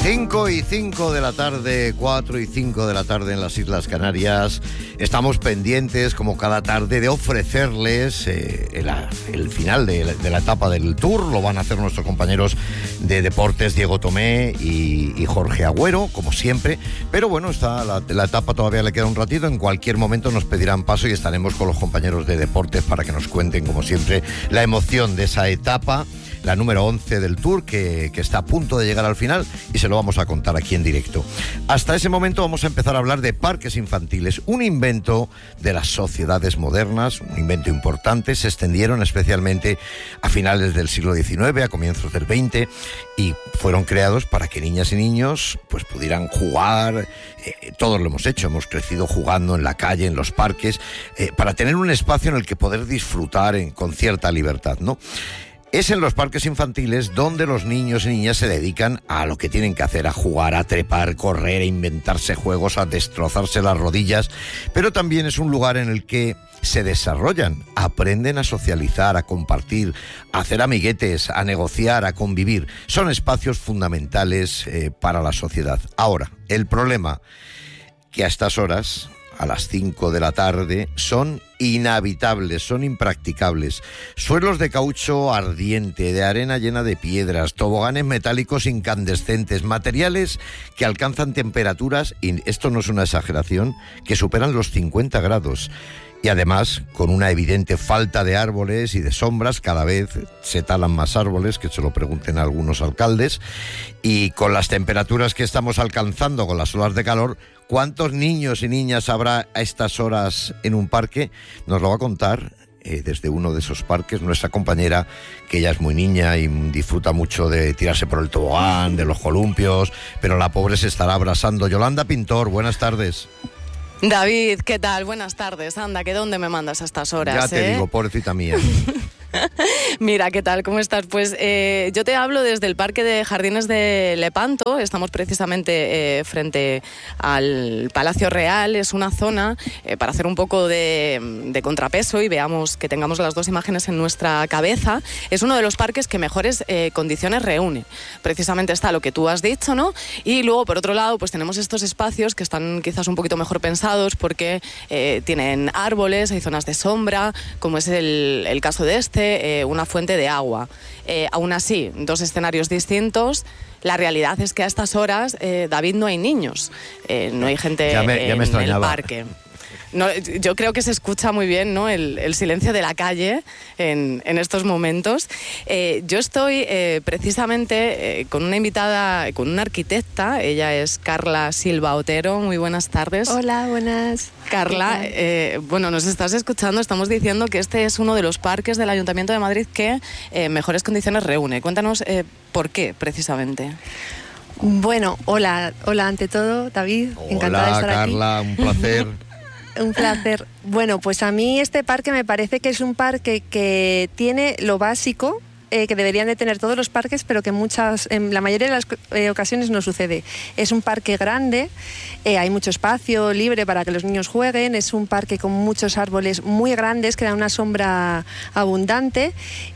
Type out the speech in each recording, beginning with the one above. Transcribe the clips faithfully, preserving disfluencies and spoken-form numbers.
cinco y cinco de la tarde, cuatro y cinco de la tarde en las Islas Canarias. Estamos pendientes, como cada tarde, de ofrecerles eh, el, el final de, de la etapa del Tour. Lo van a hacer nuestros compañeros de deportes, Diego Tomé y, y Jorge Agüero, como siempre. Pero bueno, está la, la etapa todavía le queda un ratito. En cualquier momento nos pedirán paso y estaremos con los compañeros de deportes para que nos cuenten, como siempre, la emoción de esa etapa, la número once del Tour, que, que está a punto de llegar al final, y se lo vamos a contar aquí en directo. Hasta ese momento vamos a empezar a hablar de parques infantiles, un invento de las sociedades modernas, un invento importante. Se extendieron especialmente a finales del siglo diecinueve, a comienzos del veinte, y fueron creados para que niñas y niños pues pudieran jugar. Eh, todos lo hemos hecho, hemos crecido jugando en la calle, en los parques, eh, para tener un espacio en el que poder disfrutar en, con cierta libertad, ¿no? Es en los parques infantiles donde los niños y niñas se dedican a lo que tienen que hacer, a jugar, a trepar, correr, a inventarse juegos, a destrozarse las rodillas, pero también es un lugar en el que se desarrollan, aprenden a socializar, a compartir, a hacer amiguetes, a negociar, a convivir. Son espacios fundamentales eh, para la sociedad. Ahora, el problema que a estas horas, a las cinco de la tarde, son inhabitables, son impracticables. Suelos de caucho ardiente, de arena llena de piedras, toboganes metálicos incandescentes, materiales que alcanzan temperaturas, y esto no es una exageración, que superan los cincuenta grados. Y además, con una evidente falta de árboles y de sombras, cada vez se talan más árboles, que se lo pregunten a algunos alcaldes, y con las temperaturas que estamos alcanzando, con las olas de calor, ¿cuántos niños y niñas habrá a estas horas en un parque? Nos lo va a contar eh, desde uno de esos parques nuestra compañera, que ella es muy niña y disfruta mucho de tirarse por el tobogán, de los columpios, pero la pobre se estará abrasando. Yolanda Pintor, buenas tardes. David, ¿qué tal? Buenas tardes. Anda, ¿que dónde me mandas a estas horas? Ya te eh? digo, pobrecita mía. Mira, ¿qué tal? ¿Cómo estás? Pues eh, yo te hablo desde el Parque de Jardines de Lepanto. Estamos precisamente eh, frente al Palacio Real. Es una zona eh, para hacer un poco de, de contrapeso y veamos que tengamos las dos imágenes en nuestra cabeza. Es uno de los parques que mejores eh, condiciones reúne. Precisamente está lo que tú has dicho, ¿no? Y luego, por otro lado, pues tenemos estos espacios que están quizás un poquito mejor pensados porque eh, tienen árboles, hay zonas de sombra, como es el, el caso de este. Eh, una fuente de agua. Eh, aún así, dos escenarios distintos. La realidad es que a estas horas, eh, David, no hay niños, eh, no hay gente ya me, ya en me el parque. No, yo creo que se escucha muy bien, ¿no?, el, el silencio de la calle en, en estos momentos. Eh, yo estoy eh, precisamente eh, con una invitada, con una arquitecta. Ella es Carla Silva Otero. Muy buenas tardes. Hola, buenas. Carla, eh, bueno, nos estás escuchando. Estamos diciendo que este es uno de los parques del Ayuntamiento de Madrid que eh, mejores condiciones reúne. Cuéntanos eh, por qué, precisamente. Bueno, hola, hola ante todo, David. Hola, encantada de estar Carla, aquí. un placer. Un placer. Bueno, pues a mí este parque me parece que es un parque que tiene lo básico eh, que deberían de tener todos los parques, pero que muchas, en la mayoría de las eh, ocasiones no sucede. Es un parque grande, eh, hay mucho espacio libre para que los niños jueguen, es un parque con muchos árboles muy grandes que dan una sombra abundante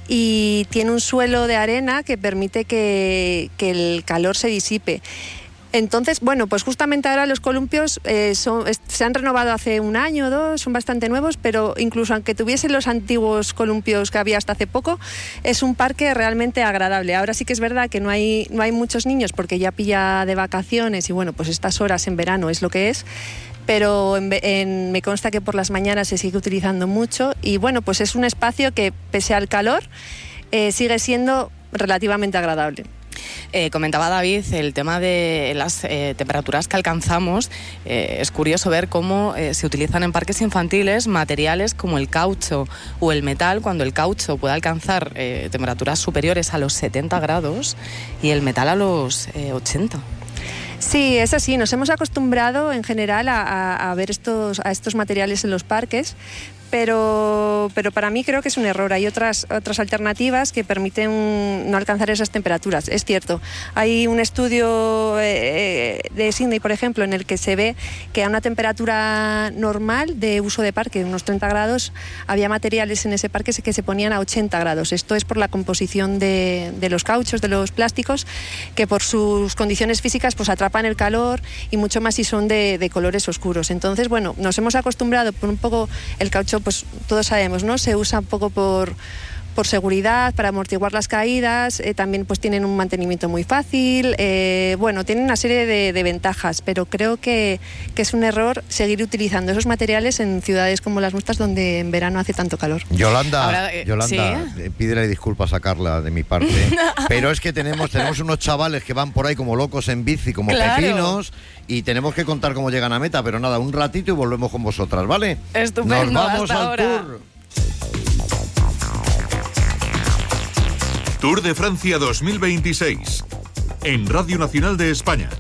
y tiene un suelo de arena que permite que, que el calor se disipe. Entonces, bueno, pues justamente ahora los columpios eh, son, es, se han renovado hace un año o dos, son bastante nuevos, pero incluso aunque tuviesen los antiguos columpios que había hasta hace poco, es un parque realmente agradable. Ahora sí que es verdad que no hay, no hay muchos niños porque ya pilla de vacaciones y bueno, pues estas horas en verano es lo que es, pero en, en, me consta que por las mañanas se sigue utilizando mucho y bueno, pues es un espacio que pese al calor eh, sigue siendo relativamente agradable. Eh, comentaba David el tema de las eh, temperaturas que alcanzamos. Eh, es curioso ver cómo eh, se utilizan en parques infantiles materiales como el caucho o el metal, cuando el caucho puede alcanzar eh, temperaturas superiores a los setenta grados y el metal a los eh, ochenta. Sí, es así. Nos hemos acostumbrado en general a, a, a ver estos, a estos materiales en los parques, pero, pero para mí creo que es un error. Hay otras, otras alternativas que permiten no alcanzar esas temperaturas. Es cierto, hay un estudio eh, de Sydney, por ejemplo, en el que se ve que a una temperatura normal de uso de parque, unos treinta grados, había materiales en ese parque que se ponían a ochenta grados. Esto es por la composición de, de los cauchos, de los plásticos, que por sus condiciones físicas pues atrapan el calor, y mucho más si son de, de colores oscuros. Entonces, bueno, nos hemos acostumbrado por un poco. El caucho, pues todos sabemos, ¿no? Se usa un poco por, por seguridad, para amortiguar las caídas, eh, también pues tienen un mantenimiento muy fácil, eh, bueno, tienen una serie de, de ventajas, pero creo que, que es un error seguir utilizando esos materiales en ciudades como las nuestras, donde en verano hace tanto calor. Yolanda, Ahora, eh, Yolanda, ¿sí? eh, pídele disculpas a Carla de mi parte, pero es que tenemos, tenemos unos chavales que van por ahí como locos en bici, como Claro. pepinos, y tenemos que contar cómo llegan a meta, pero nada, un ratito y volvemos con vosotras, ¿vale? Estupendo, Nos vamos hasta al ahora. tour. Tour de Francia dos mil veintiséis en Radio Nacional de España.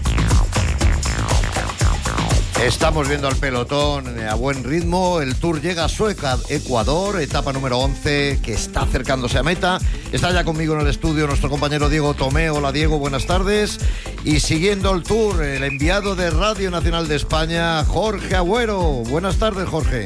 Estamos viendo al pelotón a buen ritmo. El Tour llega a Sueca, Ecuador, etapa número once, que está acercándose a meta. Está ya conmigo en el estudio nuestro compañero Diego Tomé. Hola Diego, buenas tardes. Y siguiendo el Tour, el enviado de Radio Nacional de España, Jorge Agüero. Buenas tardes, Jorge.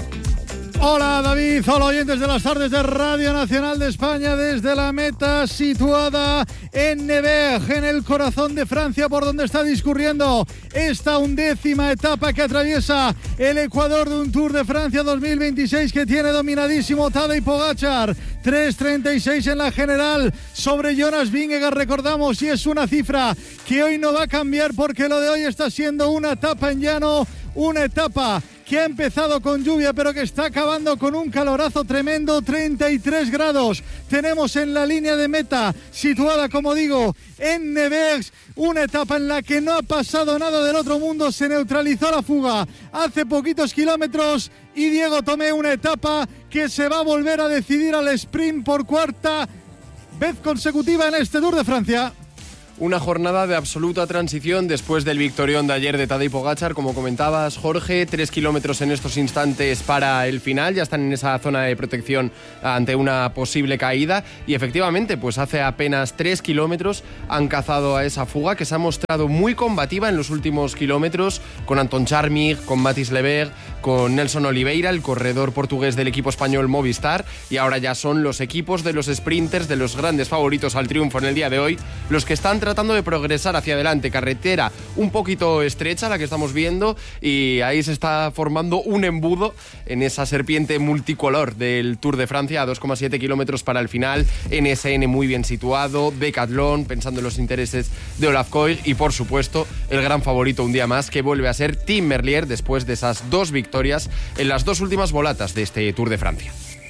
Hola David, hola oyentes de las tardes de Radio Nacional de España, desde la meta situada en Nevers, en el corazón de Francia, por donde está discurriendo esta undécima etapa que atraviesa el Ecuador de un Tour de Francia dos mil veintiséis que tiene dominadísimo Tadej Pogačar, tres treinta y seis en la general sobre Jonas Vingegaard, recordamos, y es una cifra que hoy no va a cambiar, porque lo de hoy está siendo una etapa en llano, una etapa que ha empezado con lluvia pero que está acabando con un calorazo tremendo, treinta y tres grados. Tenemos en la línea de meta, situada, como digo, en Nevers, una etapa en la que no ha pasado nada del otro mundo, se neutralizó la fuga hace poquitos kilómetros, y Diego Tomé, una etapa que se va a volver a decidir al sprint por cuarta vez consecutiva en este Tour de Francia. Una jornada de absoluta transición después del victorión de ayer de Tadej Pogačar, como comentabas, Jorge, tres kilómetros en estos instantes para el final, ya están en esa zona de protección ante una posible caída, y efectivamente, pues hace apenas tres kilómetros han cazado a esa fuga que se ha mostrado muy combativa en los últimos kilómetros, con Anton Charmig, con Mathys Leberg, con Nelson Oliveira, el corredor portugués del equipo español Movistar, y ahora ya son los equipos de los sprinters, de los grandes favoritos al triunfo en el día de hoy, los que están tratando de progresar hacia adelante. Carretera un poquito estrecha la que estamos viendo, y ahí se está formando un embudo en esa serpiente multicolor del Tour de Francia, a dos coma siete kilómetros para el final. N S N muy bien situado, Decathlon pensando en los intereses de Olaf Koig, y por supuesto el gran favorito un día más, que vuelve a ser Tim Merlier después de esas dos victorias en las dos últimas volatas de este Tour de Francia.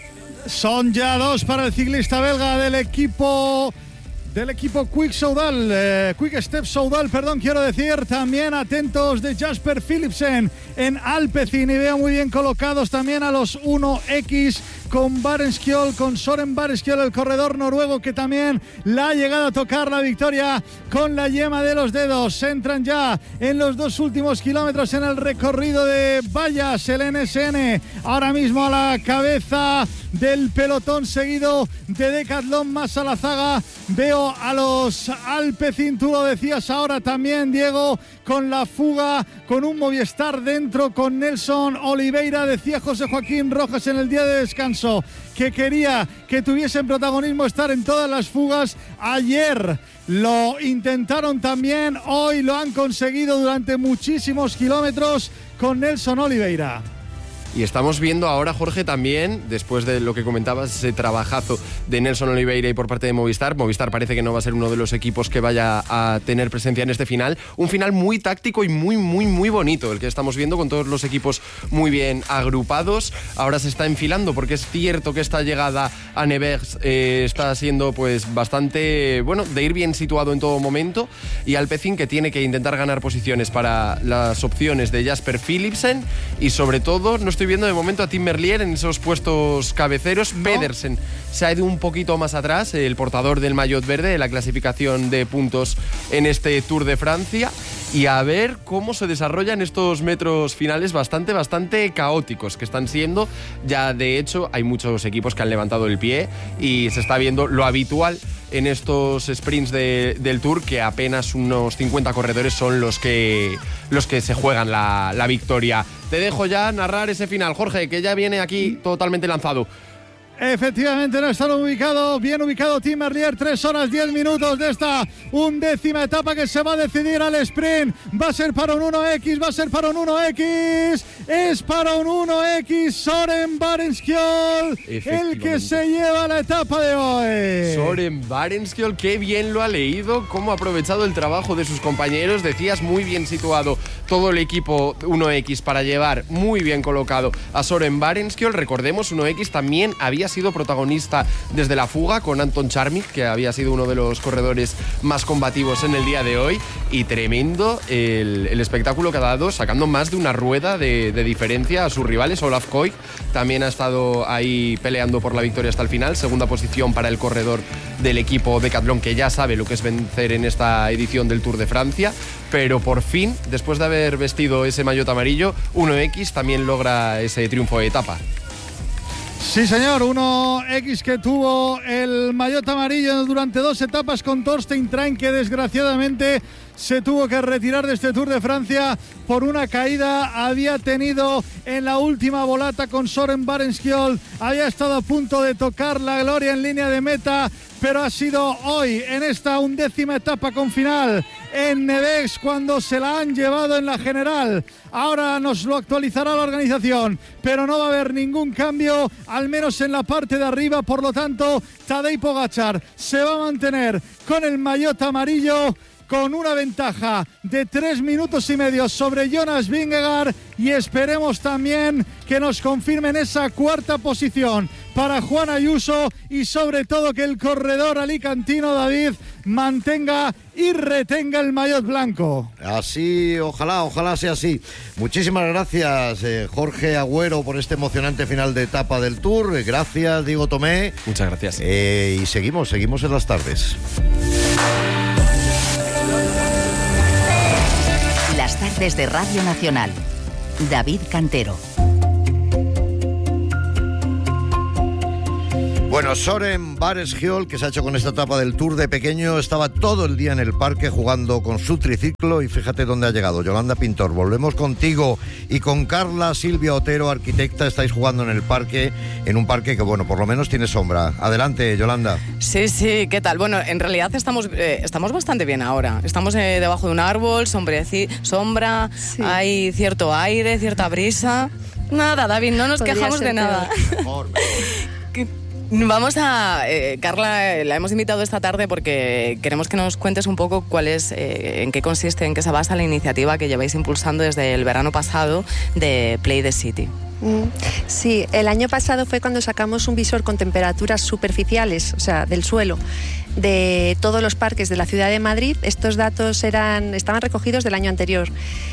Son ya dos para el ciclista belga del equipo del equipo Quick Soudal, eh, Quick Step Soudal, perdón, quiero decir. También atentos de Jasper Philipsen en Alpecin, y veo muy bien colocados también a los uno equis con Barenskjold, con Soren Barenskjold, el corredor noruego, que también la ha llegado a tocar la victoria con la yema de los dedos. Se entran ya en los dos últimos kilómetros en el recorrido de vallas, el N S N ahora mismo a la cabeza del pelotón, seguido de Decathlon más a la zaga. Veo a los Alpecin, tú lo decías ahora también, Diego, con la fuga, con un Movistar dentro, con Nelson Oliveira. Decía José Joaquín Rojas en el día de descanso que quería que tuviesen protagonismo, estar en todas las fugas. Ayer lo intentaron también, hoy lo han conseguido durante muchísimos kilómetros con Nelson Oliveira. Y estamos viendo ahora, Jorge, también, después de lo que comentabas, ese trabajazo de Nelson Oliveira y por parte de Movistar. Movistar parece que no va a ser uno de los equipos que vaya a tener presencia en este final. Un final muy táctico y muy, muy, muy bonito, el que estamos viendo, con todos los equipos muy bien agrupados. Ahora se está enfilando, porque es cierto que esta llegada a Nevers eh, está siendo pues bastante, bueno, de ir bien situado en todo momento. Y Alpecin, que tiene que intentar ganar posiciones para las opciones de Jasper Philipsen, y sobre todo, no estoy viendo de momento a Tim Merlier en esos puestos cabeceros. No. Pedersen se ha ido un poquito más atrás, el portador del maillot verde de la clasificación de puntos en este Tour de Francia. y a ver cómo se desarrollan estos metros finales bastante, bastante caóticos que están siendo. Ya de hecho hay muchos equipos que han levantado el pie y se está viendo lo habitual en estos sprints de, del Tour, que apenas unos cincuenta corredores son los que, los que se juegan la, la victoria. Te dejo ya narrar ese final, Jorge, que ya viene aquí totalmente lanzado. Efectivamente, no están ubicados, bien ubicado Tim Merlier, tres horas diez minutos de esta undécima etapa que se va a decidir al sprint. Va a ser para un uno equis, va a ser para un uno equis, es para un uno equis, Soren Barenskjöld, el que se lleva la etapa de hoy. Soren Barenskjöld, qué bien lo ha leído, cómo ha aprovechado el trabajo de sus compañeros. Decías, muy bien situado todo el equipo uno equis para llevar muy bien colocado a Soren Barenskjöld. Recordemos, uno equis también había sido protagonista desde la fuga con Anton Charmik, que había sido uno de los corredores más combativos en el día de hoy, y tremendo el, el espectáculo que ha dado, sacando más de una rueda de, de diferencia a sus rivales. Olaf Koig también ha estado ahí peleando por la victoria hasta el final, segunda posición para el corredor del equipo Decathlon, que ya sabe lo que es vencer en esta edición del Tour de Francia, pero por fin, después de haber vestido ese maillot amarillo, uno equis también logra ese triunfo de etapa. Sí, señor, uno equis que tuvo el maillot amarillo durante dos etapas con Thorstein Trein, que desgraciadamente se tuvo que retirar de este Tour de Francia por una caída. Había tenido en la última volata con Soren Barenskjöld, había estado a punto de tocar la gloria en línea de meta, pero ha sido hoy, en esta undécima etapa con final en Nevex, cuando se la han llevado en la general. Ahora nos lo actualizará la organización, pero no va a haber ningún cambio, al menos en la parte de arriba. Por lo tanto, Tadej Pogačar se va a mantener con el maillot amarillo, con una ventaja de tres minutos y medio sobre Jonas Vingegaard, y esperemos también que nos confirmen esa cuarta posición para Juan Ayuso, y sobre todo que el corredor alicantino David mantenga y retenga el maillot blanco. Así, ojalá, ojalá sea así. Muchísimas gracias, eh, Jorge Agüero, por este emocionante final de etapa del Tour. Gracias, Diego Tomé. Muchas gracias. Eh, y seguimos, seguimos en las tardes. Las tardes de Radio Nacional. David Cantero. Bueno, Soren Barenskjöld, que se ha hecho con esta etapa del Tour de pequeño, estaba todo el día en el parque jugando con su triciclo, y fíjate dónde ha llegado. Yolanda Pintor, volvemos contigo y con Carla Silvia Otero, arquitecta. Estáis jugando en el parque, en un parque que, bueno, por lo menos tiene sombra. Adelante, Yolanda. Sí, sí, ¿qué tal? Bueno, en realidad estamos, eh, estamos bastante bien ahora. Estamos eh, debajo de un árbol, sombreci- sombra, sí. Hay cierto aire, cierta brisa. Nada, David, no nos Podría quejamos de nada. Mejor, mejor. Vamos a... Eh, Carla, la hemos invitado esta tarde porque queremos que nos cuentes un poco cuál es, eh, en qué consiste, en qué se basa la iniciativa que lleváis impulsando desde el verano pasado de Play the City. Sí, el año pasado fue cuando sacamos un visor con temperaturas superficiales, o sea, del suelo, de todos los parques de la ciudad de Madrid. Estos datos eran, estaban recogidos del año anterior.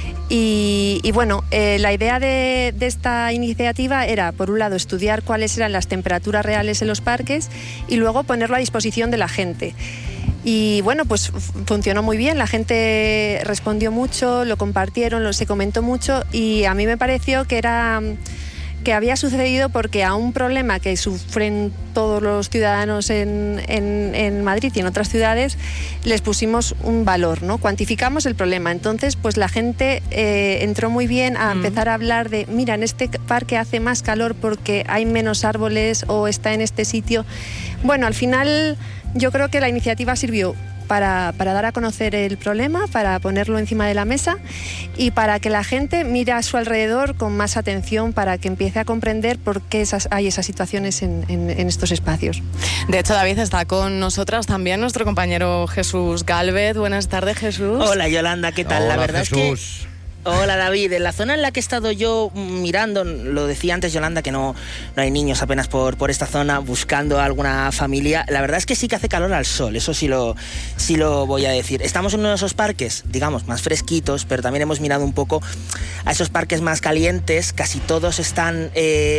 Y, y bueno, eh, la idea de, de esta iniciativa era, por un lado, estudiar cuáles eran las temperaturas reales en los parques y luego ponerlo a disposición de la gente. Y bueno, pues funcionó muy bien, la gente respondió mucho, lo compartieron, lo, se comentó mucho, y a mí me pareció que era... que había sucedido porque a un problema que sufren todos los ciudadanos en, en, en Madrid y en otras ciudades les pusimos un valor, ¿no? Cuantificamos el problema. Entonces, pues la gente eh, entró muy bien a mm. empezar a hablar de, mira, en este parque hace más calor porque hay menos árboles, o está en este sitio. Bueno, al final yo creo que la iniciativa sirvió Para, para dar a conocer el problema, para ponerlo encima de la mesa y para que la gente mire a su alrededor con más atención, para que empiece a comprender por qué esas, hay esas situaciones en, en, en estos espacios. De hecho, David, está con nosotras también nuestro compañero Jesús Gálvez. Buenas tardes, Jesús. Hola, Yolanda, ¿qué tal? Hola, la verdad Jesús. es que... Hola, David. En la zona en la que he estado yo mirando, lo decía antes Yolanda, que no, no hay niños apenas por, por esta zona buscando alguna familia. La verdad es que sí que hace calor al sol, eso sí lo, sí lo voy a decir. Estamos en uno de esos parques, digamos, más fresquitos, pero también hemos mirado un poco a esos parques más calientes. Casi todos están... Eh,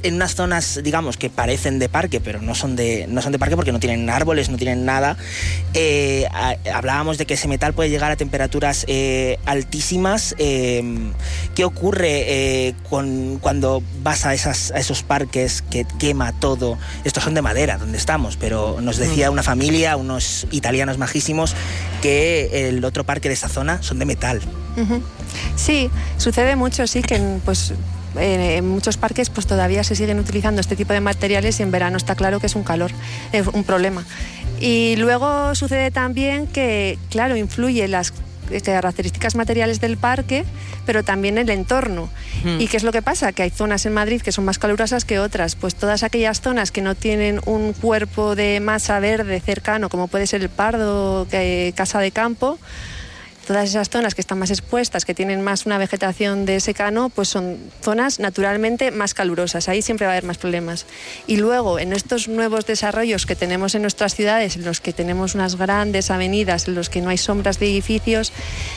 en unas zonas, digamos, que parecen de parque, pero no son de, no son de parque porque no tienen árboles, no tienen nada. Eh, a, hablábamos de que ese metal puede llegar a temperaturas eh, altísimas. Eh, ¿Qué ocurre eh, con, cuando vas a, esas, a esos parques que quema todo? Estos son de madera, donde estamos, pero nos decía una familia, unos italianos majísimos, que el otro parque de esta zona son de metal. Uh-huh. Sí, sucede mucho, sí, que en, pues, eh, en muchos parques pues todavía se siguen utilizando este tipo de materiales y en verano está claro que es un calor, es un problema. Y luego sucede también que, claro, influye las características materiales del parque, pero también el entorno. Mm. ¿Y qué es lo que pasa? Que hay zonas en Madrid que son más calurosas que otras. Pues todas aquellas zonas que no tienen un cuerpo de masa verde cercano, como puede ser el Pardo, que, Casa de Campo, todas esas zonas que están más expuestas, que tienen más una vegetación de secano, pues son zonas naturalmente más calurosas. Ahí siempre va a haber más problemas. Y luego, en estos nuevos desarrollos que tenemos en nuestras ciudades, en los que tenemos unas grandes avenidas, en los que no hay sombras de edificios,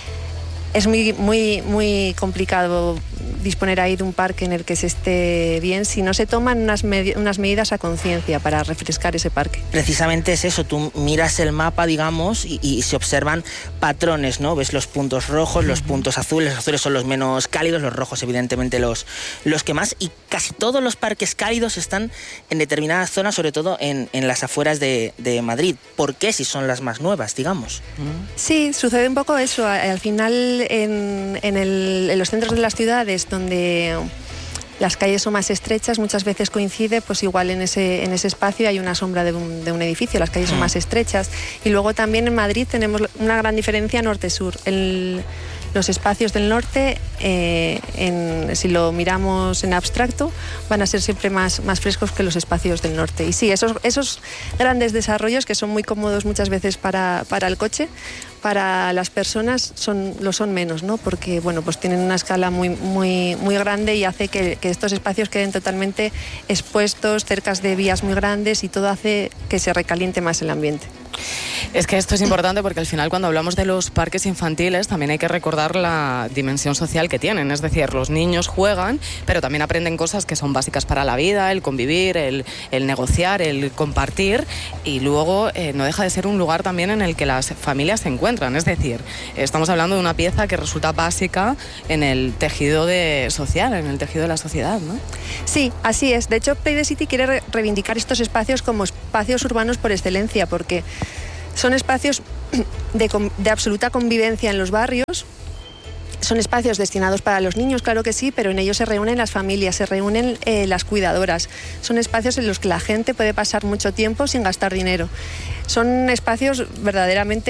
es muy, muy, muy complicado disponer ahí de un parque en el que se esté bien si no se toman unas, med- unas medidas a conciencia para refrescar ese parque. Precisamente es eso, tú miras el mapa, digamos, y, y se observan patrones, ¿no? Ves los puntos rojos, los puntos azules, los azules son los menos cálidos, los rojos evidentemente los, los que más, y casi todos los parques cálidos están en determinadas zonas, sobre todo en, en las afueras de, de Madrid. ¿Por qué? Si son las más nuevas, digamos. Sí, sucede un poco eso. Al final, en, en, el, en los centros de las ciudades, donde las calles son más estrechas, muchas veces coincide, pues igual en ese, en ese espacio hay una sombra de un, de un edificio, las calles son más estrechas. Y luego también en Madrid tenemos una gran diferencia norte-sur. El, los espacios del norte, eh, en, si lo miramos en abstracto, van a ser siempre más, más frescos que los espacios del norte. Y sí, esos, esos grandes desarrollos que son muy cómodos muchas veces para, para el coche, para las personas son, lo son menos, ¿no? Porque bueno, pues tienen una escala muy, muy, muy grande y hace que, que estos espacios queden totalmente expuestos, cerca de vías muy grandes, y todo hace que se recaliente más el ambiente. Es que esto es importante porque al final, cuando hablamos de los parques infantiles, también hay que recordar la dimensión social que tienen. Es decir, los niños juegan, pero también aprenden cosas que son básicas para la vida: el convivir, el, el negociar, el compartir, y luego eh, no deja de ser un lugar también en el que las familias se encuentran. Es decir, estamos hablando de una pieza que resulta básica en el tejido de social, en el tejido de la sociedad, ¿no? Sí, así es. De hecho, Play the City quiere re- reivindicar estos espacios como espacios urbanos por excelencia, porque son espacios de, de absoluta convivencia en los barrios. Son espacios destinados para los niños, claro que sí, pero en ellos se reúnen las familias, se reúnen eh, las cuidadoras. Son espacios en los que la gente puede pasar mucho tiempo sin gastar dinero. Son espacios verdaderamente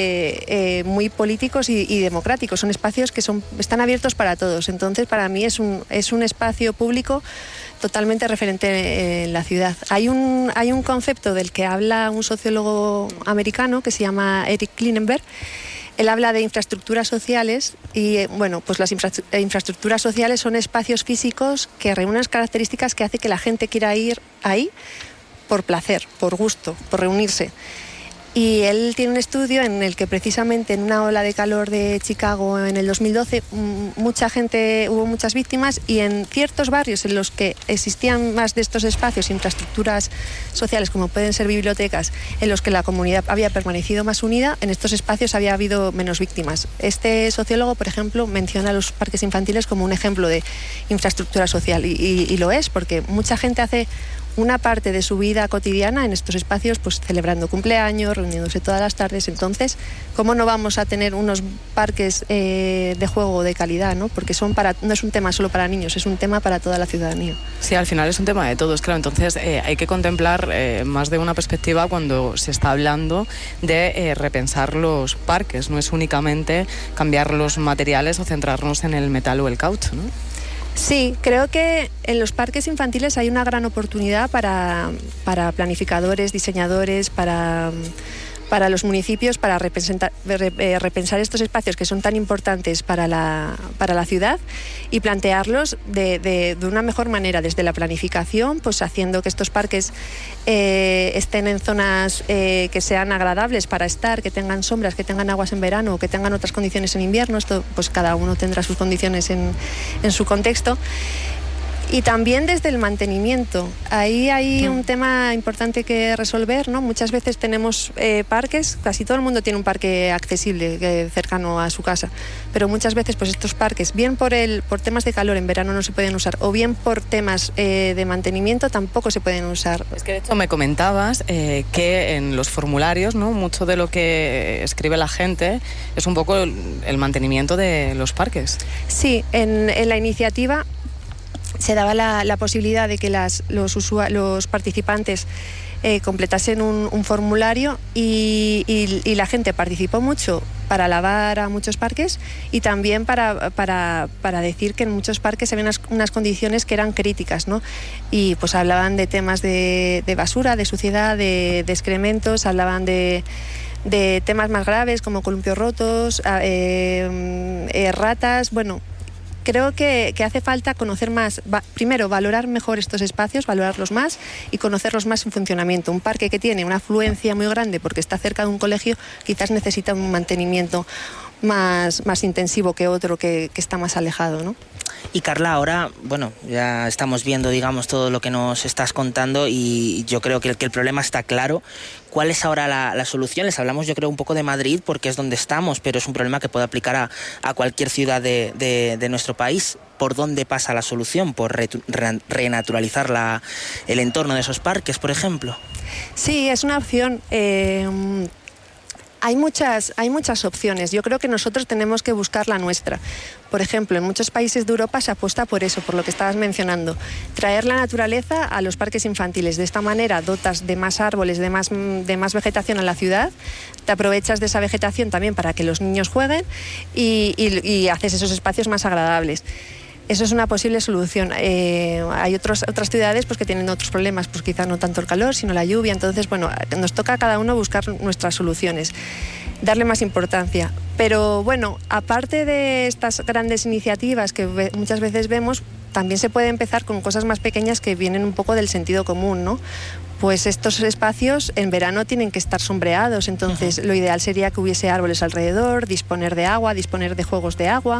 eh, muy políticos y, y democráticos. Son espacios que son, están abiertos para todos. Entonces, para mí es un, es un espacio público totalmente referente en la ciudad. Hay un, hay un concepto del que habla un sociólogo americano que se llama Eric Klinenberg. Él habla de infraestructuras sociales y, bueno, pues las infra- infraestructuras sociales son espacios físicos que reúnen las características que hace que la gente quiera ir ahí por placer, por gusto, por reunirse. Y él tiene un estudio en el que precisamente en una ola de calor de Chicago en el dos mil doce mucha gente, hubo muchas víctimas, y en ciertos barrios en los que existían más de estos espacios, infraestructuras sociales como pueden ser bibliotecas, en los que la comunidad había permanecido más unida, en estos espacios había habido menos víctimas. Este sociólogo, por ejemplo, menciona a los parques infantiles como un ejemplo de infraestructura social, y, y, y lo es, porque mucha gente hace una parte de su vida cotidiana en estos espacios, pues celebrando cumpleaños, reuniéndose todas las tardes. Entonces, ¿cómo no vamos a tener unos parques eh, de juego de calidad, ¿no? Porque son para, no es un tema solo para niños, es un tema para toda la ciudadanía. Sí, al final es un tema de todos, claro. Entonces eh, hay que contemplar eh, más de una perspectiva cuando se está hablando de eh, repensar los parques. No es únicamente cambiar los materiales o centrarnos en el metal o el caucho, ¿no? Sí, creo que en los parques infantiles hay una gran oportunidad para, para planificadores, diseñadores, para, para los municipios, para repensar, repensar estos espacios que son tan importantes para la, para la ciudad, y plantearlos de, de, de una mejor manera, desde la planificación, pues haciendo que estos parques eh, estén en zonas eh, que sean agradables para estar, que tengan sombras, que tengan aguas en verano, que tengan otras condiciones en invierno. Esto, pues cada uno tendrá sus condiciones en, en su contexto. Y también desde el mantenimiento. Ahí hay un tema importante que resolver, ¿no? Muchas veces tenemos eh, parques, casi todo el mundo tiene un parque accesible eh, cercano a su casa, pero muchas veces pues estos parques, bien por el por temas de calor en verano no se pueden usar, o bien por temas eh, de mantenimiento tampoco se pueden usar. Es que de hecho me comentabas eh, que en los formularios, ¿no?, mucho de lo que escribe la gente es un poco el, el mantenimiento de los parques. Sí, en, en la iniciativa se daba la, la posibilidad de que las, los, usua, los participantes eh, completasen un, un formulario y, y, y la gente participó mucho para alabar a muchos parques y también para, para, para decir que en muchos parques había unas, unas condiciones que eran críticas, ¿no? Y pues hablaban de temas de, de basura, de suciedad, de, de excrementos, hablaban de... de temas más graves como columpios rotos, eh, eh, ratas, bueno... Creo que, que hace falta conocer más, va, primero valorar mejor estos espacios, valorarlos más y conocerlos más en funcionamiento. Un parque que tiene una afluencia muy grande porque está cerca de un colegio quizás necesita un mantenimiento más, más intensivo que otro que, que está más alejado, ¿no? Y Carla, ahora, bueno, ya estamos viendo, digamos, todo lo que nos estás contando y yo creo que el, que el problema está claro. ¿Cuál es ahora la, la solución? Les hablamos, yo creo, un poco de Madrid porque es donde estamos, pero es un problema que puede aplicar a, a cualquier ciudad de, de, de nuestro país. ¿Por dónde pasa la solución? ¿Por re, re, renaturalizar la, el entorno de esos parques, por ejemplo? Sí, es una opción. Eh, Hay muchas, hay muchas opciones. Yo creo que nosotros tenemos que buscar la nuestra. Por ejemplo, en muchos países de Europa se apuesta por eso, por lo que estabas mencionando. Traer la naturaleza a los parques infantiles. De esta manera dotas de más árboles, de más, de más vegetación a la ciudad. Te aprovechas de esa vegetación también para que los niños jueguen y, y, y haces esos espacios más agradables. Eso es una posible solución. Eh, hay otros, otras ciudades pues, que tienen otros problemas, pues quizás no tanto el calor, sino la lluvia. Entonces, bueno, nos toca a cada uno buscar nuestras soluciones, darle más importancia. Pero bueno, aparte de estas grandes iniciativas que ve, muchas veces vemos, también se puede empezar con cosas más pequeñas que vienen un poco del sentido común, ¿no? Pues estos espacios en verano tienen que estar sombreados, entonces lo ideal sería que hubiese árboles alrededor, disponer de agua, disponer de juegos de agua.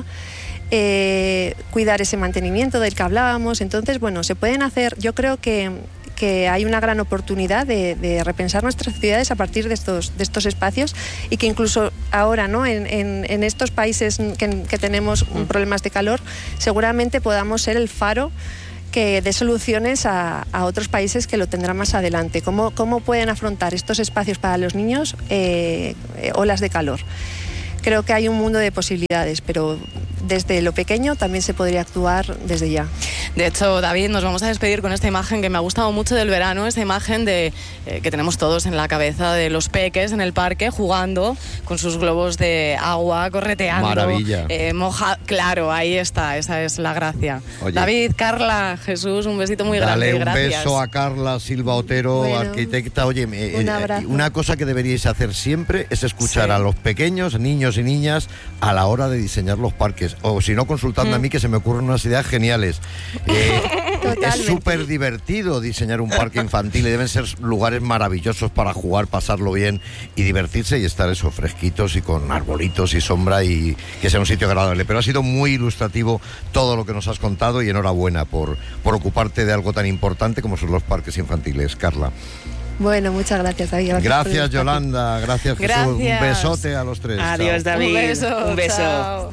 Eh, cuidar ese mantenimiento del que hablábamos. Entonces, bueno, se pueden hacer, yo creo que, que hay una gran oportunidad de, de repensar nuestras ciudades a partir de estos, de estos espacios y que incluso ahora, ¿no? en, en, en estos países que, que tenemos problemas de calor, seguramente podamos ser el faro que dé soluciones a, a otros países que lo tendrán más adelante. ¿Cómo, cómo pueden afrontar estos espacios para los niños eh, eh, olas de calor? Creo que hay un mundo de posibilidades, pero desde lo pequeño también se podría actuar desde ya. De hecho, David, nos vamos a despedir con esta imagen que me ha gustado mucho del verano, esta imagen de eh, que tenemos todos en la cabeza de los peques en el parque jugando con sus globos de agua, correteando. Maravilla. Eh, moja... Claro, ahí está, esa es la gracia. Oye, David, Carla, Jesús, un besito muy dale grande. Dale un gracias. beso a Carla Silva Otero, bueno, arquitecta. Oye, un eh, una cosa que deberíais hacer siempre es escuchar sí. a los pequeños, niños y niñas, a la hora de diseñar los parques. O si no, consultando mm. a mí, que se me ocurren unas ideas geniales. Eh, es súper divertido diseñar un parque infantil y deben ser lugares maravillosos para jugar, pasarlo bien y divertirse y estar eso, fresquitos y con arbolitos y sombra y que sea un sitio agradable. Pero ha sido muy ilustrativo todo lo que nos has contado y enhorabuena por, por ocuparte de algo tan importante como son los parques infantiles, Carla. Bueno, muchas gracias, David. Gracias, gracias Yolanda. Gracias, Jesús. Gracias. Un besote a los tres. Adiós, Chao. David. Un beso. Un beso. Chao.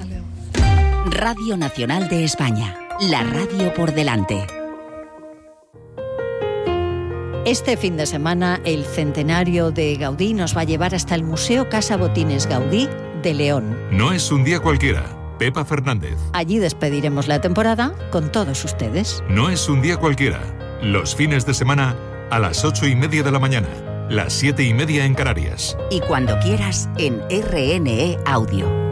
Radio Nacional de España. La radio por delante. Este fin de semana, el centenario de Gaudí nos va a llevar hasta el Museo Casa Botines Gaudí de León. No es un día cualquiera. Pepa Fernández. Allí despediremos la temporada con todos ustedes. No es un día cualquiera. Los fines de semana a las ocho y media de la mañana, las siete y media en Canarias. Y cuando quieras en R N E Audio.